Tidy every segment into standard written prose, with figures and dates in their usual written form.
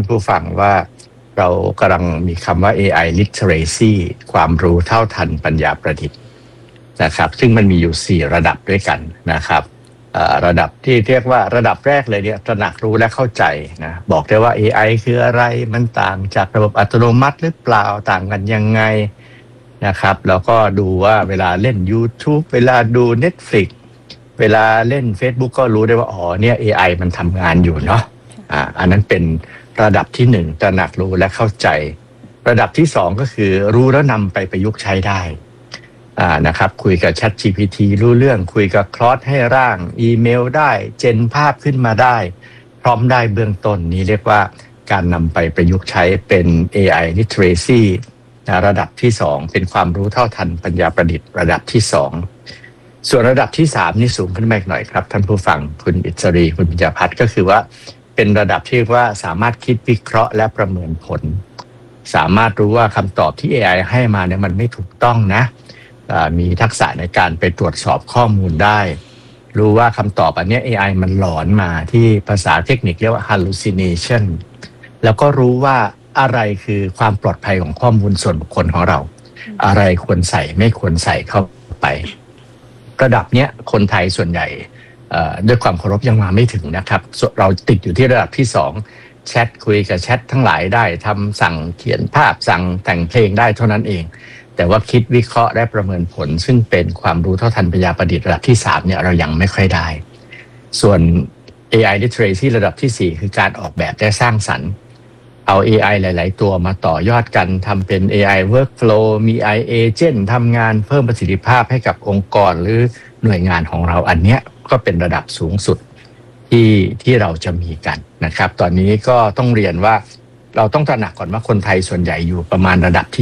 ผู้ฟังว่าเรากำลังมีคำว่า AI literacy ความรู้เท่าทันปัญญาประดิษฐ์นะครับซึ่งมันมีอยู่4ระดับด้วยกันนะครับระดับที่เรียกว่าระดับแรกเลยเนี่ยตระหนักรู้และเข้าใจนะบอกได้ว่า AI คืออะไรมันต่างจากระบบอัตโนมัติหรือเปล่าต่างกันยังไงนะครับแล้วก็ดูว่าเวลาเล่น YouTube เวลาดู Netflix เวลาเล่น Facebook ก็รู้ได้ว่าอ๋อเนี่ย AI มันทำงานอยู่เนาะอันนั้นเป็นระดับที่1ตระหนักรู้และเข้าใจระดับที่2ก็คือรู้แล้วนำไปประยุกต์ใช้ได้นะครับคุยกับ ChatGPT รู้เรื่องคุยกับ Claude ให้ร่างอีเมลได้เจนภาพขึ้นมาได้พร้อมได้เบื้องต้นนี้เรียกว่าการนำไปประยุกต์ใช้เป็น AI literacy ระดับที่2เป็นความรู้เท่าทันปัญญาประดิษฐ์ระดับที่2ส่วนระดับที่3นี่สูงขึ้นมาอีกหน่อยครับท่านผู้ฟังคุณอิสรีคุณปัญญาพัฒน์ก็คือว่าเป็นระดับที่เรียกว่าสามารถคิดวิเคราะห์และประเมินผลสามารถรู้ว่าคำตอบที่ AI ให้มาเนี่ยมันไม่ถูกต้องนะมีทักษะในการไปตรวจสอบข้อมูลได้รู้ว่าคำตอบอันนี้ AI มันหลอนมาที่ภาษาเทคนิคเรียกว่า hallucination แล้วก็รู้ว่าอะไรคือความปลอดภัยของข้อมูลส่วนบุคคลของเราอะไรควรใส่ไม่ควรใส่เข้าไประดับเนี้ยคนไทยส่วนใหญ่ด้วยความเคารพยังมาไม่ถึงนะครับเราติดอยู่ที่ระดับที่2แชทคุยกับแชททั้งหลายได้ทำสั่งเขียนภาพสั่งแต่งเพลงได้เท่านั้นเองแต่ว่าคิดวิเคราะห์และประเมินผลซึ่งเป็นความรู้เท่าทันปัญญาประดิษฐ์ระดับที่3เนี่ยเรายังไม่ค่อยได้ส่วน AI literacy ระดับที่4คือการออกแบบและสร้างสรรค์เอา AI หลายๆตัวมาต่อยอดกันทำเป็น AI workflow มี AI agent ทำงานเพิ่มประสิทธิภาพให้กับองค์กรหรือหน่วยงานของเราอันเนี้ยก็เป็นระดับสูงสุดที่เราจะมีกันนะครับตอนนี้ก็ต้องเรียนว่าเราต้องตระหนักก่อนว่าคนไทยส่วนใหญ่อยู่ประมาณระดับที่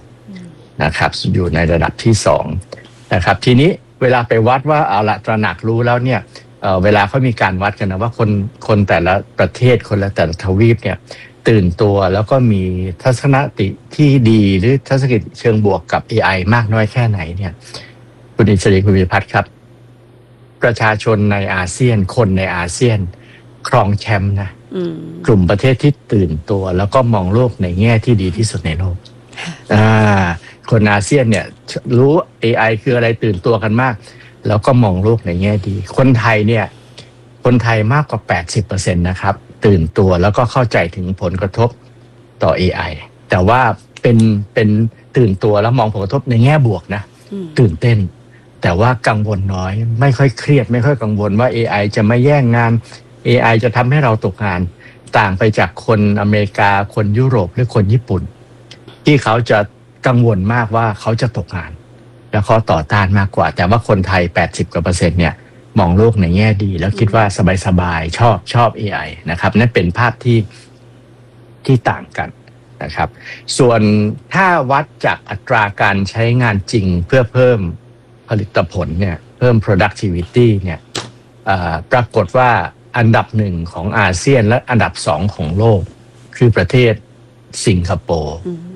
2นะครับอยู่ในระดับที่2นะครับทีนี้เวลาไปวัดว่าเอาละตระหนักรู้แล้วเนี่ยเวลาเขามีการวัดกันนะว่าคนแต่ละประเทศคนละแต่ละทวีปเนี่ยตื่นตัวแล้วก็มีทัศนคติที่ดีหรือทัศนคติเชิงบวกกับ AI มากน้อยแค่ไหนเนี่ยคุณอิสรีคุณวิพัฒน์ครับประชาชนในอาเซียนคนในอาเซียนครองแชมป์นะกลุ่มประเทศที่ตื่นตัวแล้วก็มองโลกในแง่ที่ดีที่สุดในโลกคนอาเซียนเนี่ยรู้ AI คืออะไรตื่นตัวกันมากแล้วก็มองโลกในแง่ดีคนไทยเนี่ยคนไทยมากกว่า 80% นะครับตื่นตัวแล้วก็เข้าใจถึงผลกระทบต่อ AI แต่ว่าเป็นตื่นตัวแล้วมองผลกระทบในแง่บวกนะตื่นเต้นแต่ว่ากังวลน้อยไม่ค่อยเครียดไม่ค่อยกังวลว่า AI จะมาแย่งงาน AI จะทำให้เราตกงานต่างไปจากคนอเมริกาคนยุโรปหรือคนญี่ปุ่นที่เขาจะกังวลมากว่าเขาจะตกงานแล้วเขาต่อต้านมากกว่าแต่ว่าคนไทย80%กว่าเนี่ยมองโลกในแง่ดีแล้วคิดว่าสบายๆชอบ AI นะครับนั่นเป็นภาพที่ต่างกันนะครับส่วนถ้าวัดจากอัตราการใช้งานจริงเพื่อเพิ่มผลิตผลเนี่ยเพิ่ม productivity เนี่ยปรากฏว่าอันดับ1ของอาเซียนและอันดับ2ของโลกคือประเทศสิงคโปร์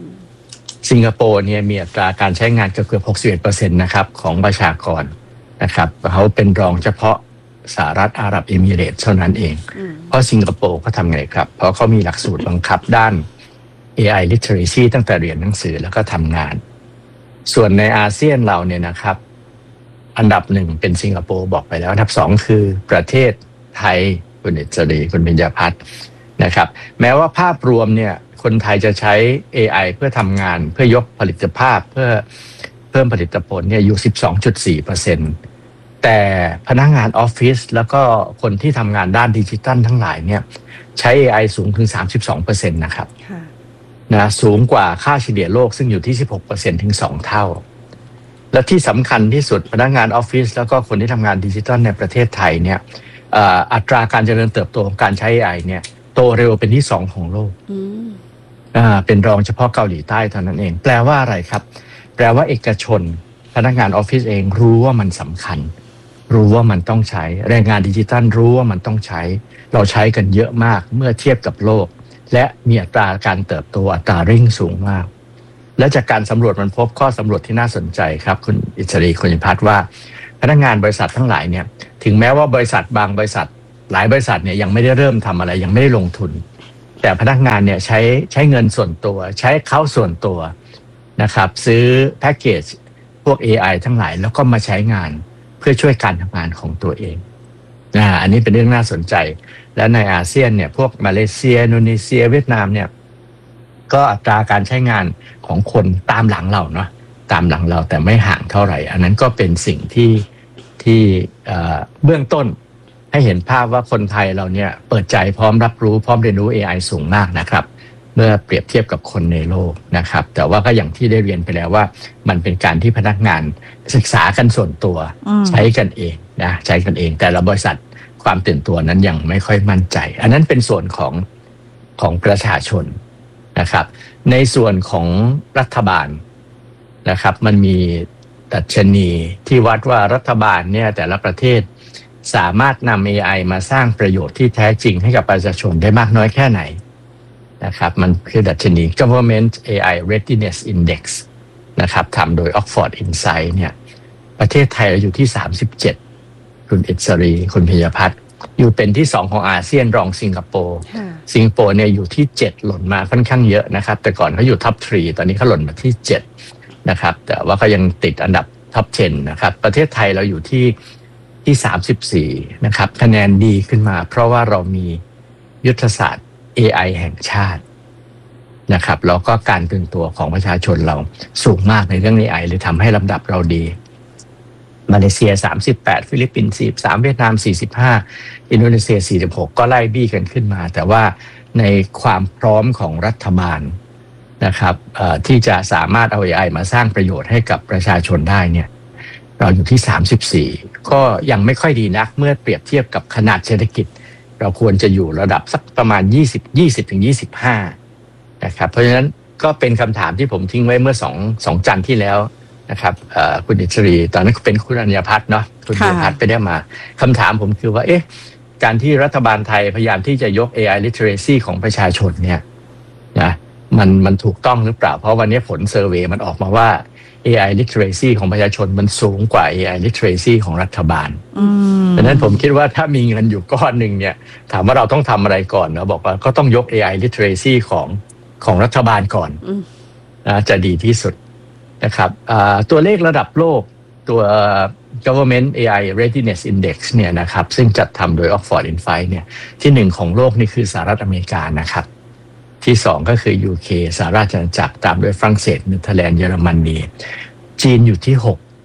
เนี่ยมีอัตราการใช้งานเกือบ 61% นะครับของประชากรนะครับเขาเป็นรองเฉพาะสหรัฐอาหรับเอมิเรตส์เท่านั้นเองเพราะสิงคโปร์เขาทำไงครับเพราะเขามีหลักสูตรบังคับด้าน AI literacy ตั้งแต่เรียนหนังสือแล้วก็ทำงานส่วนในอาเซียนเราเนี่ยนะครับอันดับ1เป็นสิงคโปร์บอกไปแล้วอันดับ2คือประเทศไทยคุณอิสรีคุณปิญญาพัฒน์นะครับแม้ว่าภาพรวมเนี่ยคนไทยจะใช้ AI เพื่อทำงานเพื่อยกผลิตภาพเพื่อเพิ่มผลิตผลเนี่ยอยู่ 12.4% แต่พนักงานออฟฟิศแล้วก็คนที่ทำงานด้านดิจิทัลทั้งหลายเนี่ยใช้ AI สูงถึง 32% นะครับนะสูงกว่าค่าเฉลี่ยโลกซึ่งอยู่ที่ 16% ถึง 2 เท่าและที่สำคัญที่สุดพนักงานออฟฟิศแล้วก็คนที่ทำงานดิจิทัลในประเทศไทยเนี่ยอัตราการเจริญเติบโตของการใช้ AI เนี่ยโตเร็วเป็นที่2ของโลกเป็นรองเฉพาะเกาหลีใต้เท่านั้นเองแปลว่าอะไรครับแปลว่าเอกชนพนักงานออฟฟิศเองรู้ว่ามันสำคัญรู้ว่ามันต้องใช้แรงงานดิจิทัลรู้ว่ามันต้องใช้เราใช้กันเยอะมากเมื่อเทียบกับโลกและมีอัตราการเติบโตอัตราเร่งสูงมากและจากการสำรวจมันพบข้อสำรวจที่น่าสนใจครับคุณอิสรีคุณยิพัฒน์ว่าพนักงานบริษัททั้งหลายเนี่ยถึงแม้ว่าบริษัทบางบริษัทหลายบริษัทเนี่ยยังไม่ได้เริ่มทำอะไรยังไม่ได้ลงทุนแต่พนักงานเนี่ยใช้เงินส่วนตัวใช้เขาส่วนตัวนะครับซื้อแพ็กเกจพวก AI ทั้งหลายแล้วก็มาใช้งานเพื่อช่วยการทำงานของตัวเองอันนี้เป็นเรื่องน่าสนใจและในอาเซียนเนี่ยพวกมาเลเซียอินโดนีเซียเวียดนามเนี่ยก็อัตราการใช้งานของคนตามหลังเราเนาะตามหลังเราแต่ไม่ห่างเท่าไหร่อันนั้นก็เป็นสิ่งที่เบื้องต้นให้เห็นภาพว่าคนไทยเราเนี่ยเปิดใจพร้อมรับรู้พร้อมเรียนรู้ AI สูงมากนะครับเมื่อเปรียบเทียบกับคนในโลกนะครับแต่ว่าก็อย่างที่ได้เรียนไปแล้วว่ามันเป็นการที่พนักงานศึกษากันส่วนตัวใช้กันเองนะใช้กันเองแต่ละบริษัทความตื่นตัวนั้นยังไม่ค่อยมั่นใจอันนั้นเป็นส่วนของประชาชนนะครับในส่วนของรัฐบาลนะครับมันมีดัชนีที่วัดว่ารัฐบาลเนี่ยแต่ละประเทศสามารถนำ AI มาสร้างประโยชน์ที่แท้จริงให้กับประชาชนได้มากน้อยแค่ไหนนะครับมันคือดัชนี Government AI Readiness Index นะครับทำโดย Oxford Insight เนี่ยประเทศไทยเราอยู่ที่37คุณอิสรีคุณพิยพัฒน์อยู่เป็นที่2ของอาเซียนรองสิงคโปร์สิงคโปร์เนี่ยอยู่ที่7หล่นมาค่อนข้างเยอะนะครับแต่ก่อนเขาอยู่ท็อป3ตอนนี้เขาหล่นมาที่7นะครับแต่ว่าก็ยังติดอันดับท็อป10นะครับประเทศไทยเราอยู่ที่34นะครับคะแนนดีขึ้นมาเพราะว่าเรามียุทธศาสตร์ AI แห่งชาตินะครับแล้วก็การตื่นตัวของประชาชนเราสูงมากในเรื่อง AI เลยทำให้ลำดับเราดีมาเลเซีย38ฟิลิปปินส์43เวียดนาม45อินโดนีเซีย46ก็ไล่บี้กันขึ้นมาแต่ว่าในความพร้อมของรัฐบาลนะครับที่จะสามารถเอา AI มาสร้างประโยชน์ให้กับประชาชนได้เนี่ยเราอยู่ที่34ก็ยังไม่ค่อยดีนักเมื่อเปรียบเทียบกับขนาดเศรษฐกิจเราควรจะอยู่ระดับสักประมาณ20ถึง25นะครับเพราะฉะนั้นก็เป็นคำถามที่ผมทิ้งไว้เมื่อ2จันทร์ที่แล้วนะครับคุณอิสรีตอนนั้นเป็นคุณอัญญพัฒน์เนาะคุณอัญญพัฒน์ไปได้มาคำถามผมคือว่าการที่รัฐบาลไทยพยายามที่จะยก AI literacy ของประชาชนเนี่ยนะมันถูกต้องหรือเปล่าเพราะวันนี้ผลเซอร์เวย์มันออกมาว่า AI literacy ของประชาชนมันสูงกว่า AI literacy ของรัฐบาลดังนั้นผมคิดว่าถ้ามีเงินอยู่ก้อนหนึ่งเนี่ยถามว่าเราต้องทำอะไรก่อนเนาะบอกว่าก็ต้องยก AI literacy ของรัฐบาลก่อนนะจะดีที่สุดนะครับตัวเลขระดับโลกตัว Government AI Readiness Index เนี่ยนะครับซึ่งจัดทำโดย Oxford Insight เนี่ยที่1ของโลกนี่คือสหรัฐอเมริกานะครับที่2ก็คือ UK สหราชอาณาจักรตามด้วยฝรั่งเศสเนเธอร์แลนด์เยอรมนีจีนอยู่ที่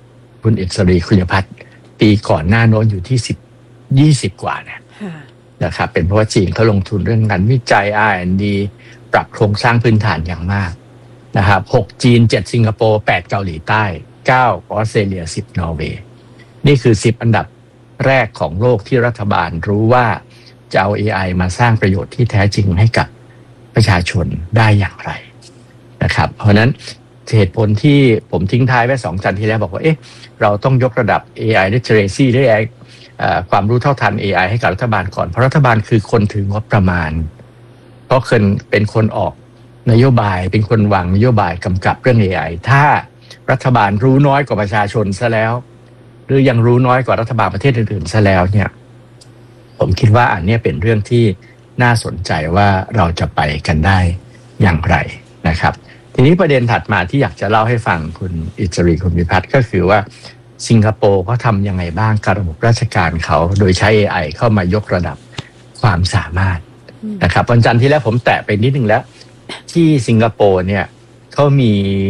6คุณอิสรีคุณพัฒน์ปีก่อนหน้าโน้นอยู่ที่20กว่านะครับเป็นเพราะว่าจีนเขาลงทุนเรื่องงานวิจัย R&D ปรับโครงสร้างพื้นฐานอย่างมากนะครับ6จีน7สิงคโปร์8เกาหลีใต้9ออสเตรเลีย10นอร์เวย์นี่คือ10อันดับแรกของโลกที่รัฐบาลรู้ว่าจะเอา AI มาสร้างประโยชน์ที่แท้จริงให้กับประชาชนได้อย่างไรนะครับเพราะฉะนั้นเหตุผลที่ผมทิ้งท้ายไว้2จันทร์ที่แล้วบอกว่าเราต้องยกระดับ AI literacy ได้ความรู้เท่าทัน AI ให้กับรัฐบาลก่อนเพราะรัฐบาลคือคนถืองบประมาณเพราะเป็นคนออกนโยบายเป็นคนวางนโยบายกำกับเรื่อง AI ถ้ารัฐบาลรู้น้อยกว่าประชาชนซะแล้วหรือยังรู้น้อยกว่ารัฐบาลประเทศอื่นๆซะแล้วเนี่ยผมคิดว่าอันนี้เป็นเรื่องที่น่าสนใจว่าเราจะไปกันได้อย่างไรนะครับทีนี้ประเด็นถัดมาที่อยากจะเล่าให้ฟังคุณอิสรีคุณวิพัฒน์ก็คือว่าสิงคโปร์เขาทำยังไงบ้างกับระบบราชการเขาโดยใช้ AI เข้ามายกระดับความสามารถนะครับวันจันทร์ที่แล้วผมแตะไปนิดนึงแล้วที่สิงคโปร์เนี่ยเขามี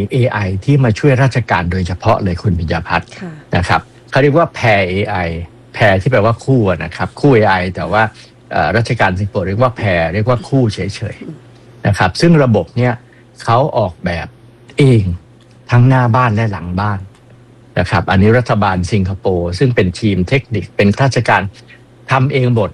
AI ที่มาช่วยราชการโดยเฉพาะเลยคุณพิยพัฒน์นะครับเขาเรียกว่า pair AI pair ที่แปลว่าคู่นะครับคู่ AI แต่ว่าราชการสิงคโปร์เรียกว่า pair เรียกว่าคู่เฉยๆนะครับซึ่งระบบเนี่ยเขาออกแบบเองทั้งหน้าบ้านและหลังบ้านนะครับอันนี้รัฐบาลสิงคโปร์ซึ่งเป็นทีมเทคนิคเป็นข้าราชการทำเองหมด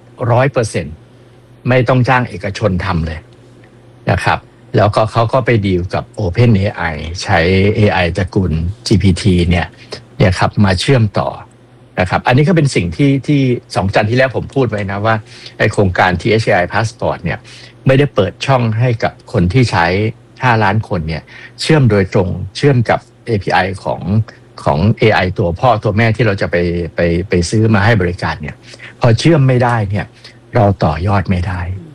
100% ไม่ต้องจ้างเอกชนทำเลยนะครับแล้วก็เขาก็ไปดีลกับ OpenAI ใช้ AI ตระกูล GPT เนี่ยครับมาเชื่อมต่อนะครับอันนี้ก็เป็นสิ่งที่2จันทร์ที่แล้วผมพูดไว้นะว่าไอ้โครงการ THAI Passport เนี่ยไม่ได้เปิดช่องให้กับคนที่ใช้5ล้านคนเนี่ยเชื่อมโดยตรงเชื่อมกับ API ของ AI ตัวพ่อตัวแม่ที่เราจะไปซื้อมาให้บริการเนี่ยพอเชื่อมไม่ได้เนี่ยเราต่อยอดไม่ได้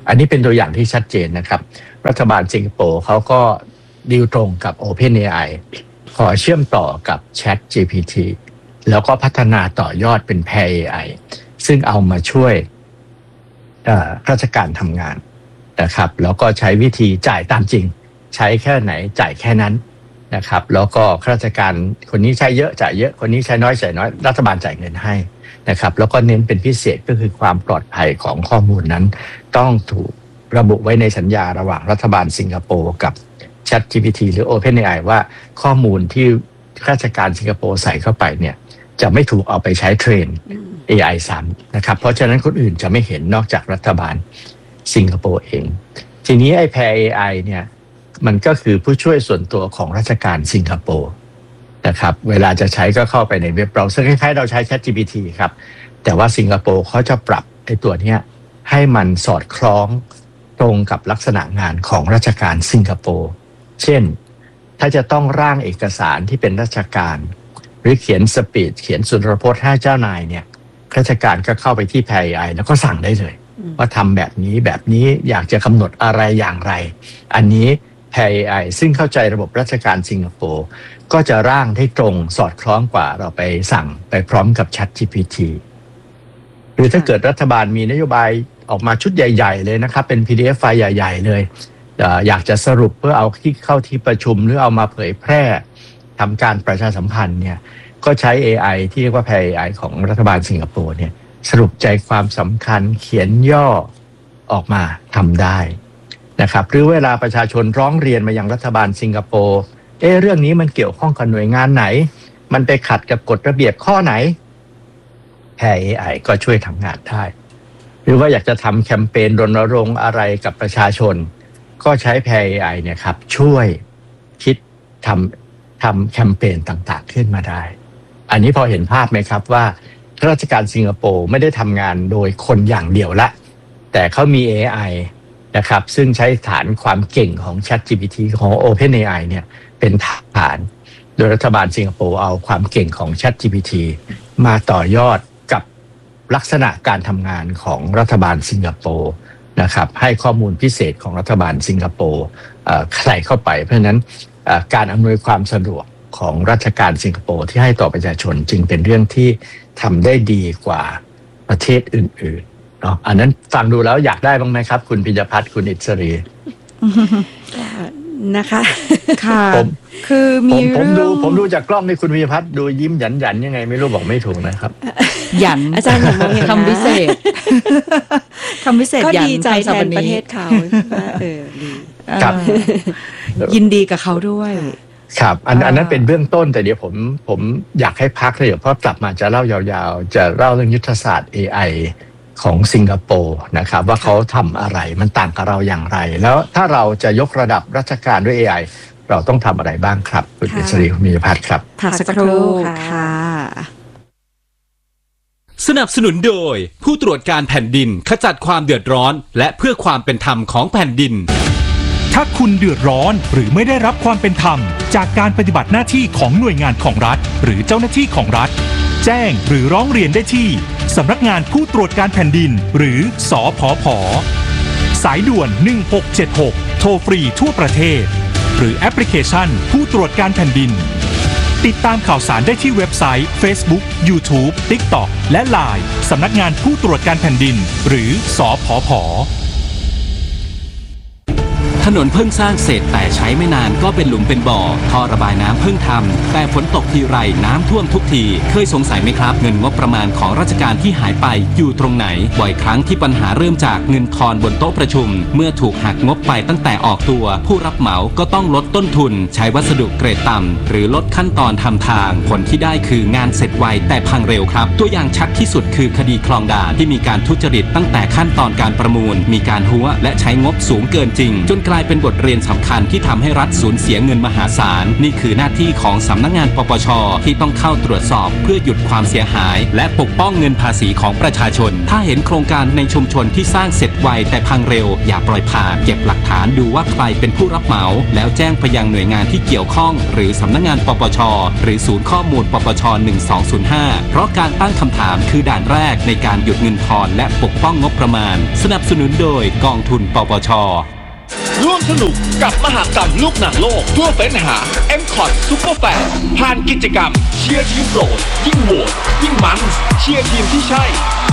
อันนี้เป็นตัวอย่างที่ชัดเจนนะครับรัฐบาลสิงคโปร์เขาก็ดีลตรงกับ OpenAI ขอเชื่อมต่อกับ ChatGPT แล้วก็พัฒนาต่อยอดเป็น Pair AI ซึ่งเอามาช่วยราชการทำงานนะครับแล้วก็ใช้วิธีจ่ายตามจริงใช้แค่ไหนจ่ายแค่นั้นนะครับแล้วก็ข้าราชการคนนี้ใช้เยอะจ่ายเยอะคนนี้ใช้น้อยจ่ายน้อยรัฐบาลจ่ายเงินให้นะครับแล้วก็เน้นเป็นพิเศษก็คือความปลอดภัยของข้อมูลนั้นต้องถูกระบุไว้ในสัญญาระหว่างรัฐบาลสิงคโปร์กับ ChatGPT หรือ OpenAI ว่าข้อมูลที่ข้าราชการสิงคโปร์ใส่เข้าไปเนี่ยจะไม่ถูกเอาไปใช้เทรน AI ซ้ำนะครับเพราะฉะนั้นคนอื่นจะไม่เห็นนอกจากรัฐบาลสิงคโปร์เองทีนี้ไอ้ Pair AI เนี่ยมันก็คือผู้ช่วยส่วนตัวของราชการสิงคโปร์นะครับเวลาจะใช้ก็เข้าไปในเว็บเบราว์เซอร์คล้ายๆเราใช้ ChatGPT ครับแต่ว่าสิงคโปร์เขาจะปรับไอ้ตัวเนี้ยให้มันสอดคล้องตรงกับลักษณะงานของราชการสิงคโปร์เช่นถ้าจะต้องร่างเอกสารที่เป็นราชการหรือเขียนสปีดเขียนสุนทรพจน์ให้เจ้านายเนี่ยราชการก็เข้าไปที่ Pair AI แล้วก็สั่งได้เลยว่าทำแบบนี้อยากจะกำหนดอะไรอย่างไรอันนี้ Pair AI ซึ่งเข้าใจระบบราชการสิงคโปร์ก็จะร่างได้ตรงสอดคล้องกว่าเราไปสั่งไปพร้อมกับ ChatGPT หรือถ้าเกิดรัฐบาลมีนโยบายออกมาชุดใหญ่ๆเลยนะครับเป็น PDF ไฟล์ใหญ่ๆเลยอยากจะสรุปเพื่อเอาที่เข้าที่ประชุมหรือเอามาเผยแพร่ทำการประชาสัมพันธ์เนี่ยก็ใช้ AI ที่เรียกว่า Pair AI ของรัฐบาลสิงคโปร์เนี่ยสรุปใจความสำคัญเขียนย่อออกมาทำได้นะครับหรือเวลาประชาชนร้องเรียนมายังรัฐบาลสิงคโปร์เรื่องนี้มันเกี่ยวข้องกับหน่วยงานไหนมันไปขัดกับกฎระเบียบข้อไหน Pair AI ก็ช่วยทำงานได้หรือว่าอยากจะทำแคมเปญรณรงค์อะไรกับประชาชนก็ใช้ Pair AI เนี่ยครับช่วยคิดทำแคมเปญต่างๆขึ้นมาได้อันนี้พอเห็นภาพไหมครับว่าข้าราชการสิงคโปร์ไม่ได้ทำงานโดยคนอย่างเดียวละแต่เขามี AI นะครับซึ่งใช้ฐานความเก่งของ ChatGPT ของ OpenAI เนี่ยเป็นฐานโดยรัฐบาลสิงคโปร์เอาความเก่งของ ChatGPT มาต่อยอดกับลักษณะการทำงานของรัฐบาลสิงคโปร์นะครับให้ข้อมูลพิเศษของรัฐบาลสิงคโปร์ใส่เข้าไปเพราะฉะนั้นการอำนวยความสะดวกของราชการสิงคโปร์ที่ให้ต่อประชาชนจึงเป็นเรื่องที่ทำได้ดีกว่าประเทศอื่นๆเนาะอันนั้นฟังดูแล้วอยากได้บ้างไหมครับคุณพิญญพัฒน์คุณอิสรีนะคะค่ะคือมีผมดูจากกล้องนี่คุณพิญญพัฒน์ดูยิ้มหยันยังไงไม่รู้บอกไม่ถูกนะครับหยันอาจารย์มองเห็นคำพิเศษก็ดีใจแทนประเทศเขาดีครับยินดีกับเขาด้วยครับอันนั้นเป็นเบื้องต้นแต่เดี๋ยวผมอยากให้พักเลยเพราะกลับมาจะเล่ายาวๆจะเล่าเรื่องยุทธศาสตร์ AI ของสิงคโปร์นะครับว่าเขาทำอะไรมันต่างกับเราอย่างไรแล้วถ้าเราจะยกระดับราชการด้วย AI เราต้องทำอะไรบ้างครับคุณอิสรีคุณมีพัฒน์ครับพักสักครู่ค่ะสนับสนุนโดยผู้ตรวจการแผ่นดินขจัดความเดือดร้อนและเพื่อความเป็นธรรมของแผ่นดินถ้าคุณเดือดร้อนหรือไม่ได้รับความเป็นธรรมจากการปฏิบัติหน้าที่ของหน่วยงานของรัฐหรือเจ้าหน้าที่ของรัฐแจ้งหรือร้องเรียนได้ที่สำนักงานผู้ตรวจการแผ่นดินหรือสผผ.สายด่วน1676โทรฟรีทั่วประเทศหรือแอปพลิเคชันผู้ตรวจการแผ่นดินติดตามข่าวสารได้ที่เว็บไซต์ Facebook YouTube TikTok และ LINE สำนักงานผู้ตรวจการแผ่นดินหรือสผผ. ถนนเพิ่งสร้างเสร็จแต่ใช้ไม่นานก็เป็นหลุมเป็นบ่อท่อระบายน้ำเพิ่งทำแต่ฝนตกทีไรน้ำท่วมทุกทีเคยสงสัยไหมครับเงินงบประมาณของราชการที่หายไปอยู่ตรงไหนบ่อยครั้งที่ปัญหาเริ่มจากเงินทอนบนโต๊ะประชุมเมื่อถูกหักงบไปตั้งแต่ออกตัวผู้รับเหมาก็ต้องลดต้นทุนใช้วัสดุเกรดต่ำหรือลดขั้นตอนทำทางผลที่ได้คืองานเสร็จไวแต่พังเร็วครับตัวอย่างชัดที่สุดคือคดีคลองด่านที่มีการทุจริตตั้งแต่ขั้นตอนการประมูลมีการหัวและใช้งบสูงเกินจริงจนกลายเป็นบทเรียนสำคัญที่ทำให้รัฐสูญเสียเงินมหาศาลนี่คือหน้าที่ของสำนักงานปปช.ที่ต้องเข้าตรวจสอบเพื่อหยุดความเสียหายและปกป้องเงินภาษีของประชาชนถ้าเห็นโครงการในชุมชนที่สร้างเสร็จไวแต่พังเร็วอย่าปล่อยผ่านเก็บหลักฐานดูว่าใครเป็นผู้รับเหมาแล้วแจ้งไปยังหน่วยงานที่เกี่ยวข้องหรือสำนักงานปปช.หรือศูนย์ข้อมูลปปช. 1205เพราะการตั้งคำถามคือด่านแรกในการหยุดเงินทอนและปกป้องงบประมาณสนับสนุนโดยกองทุนปปช. ร่วมสนุกกับมหกรรมลูกหนังโลกทั่วเฟ้นหา M-Cot Super Fan ผ่านกิจกรรมเชียร์ทีมโปรดยิ่งโหวตยิ่งมันเชียร์ทีมที่ใช่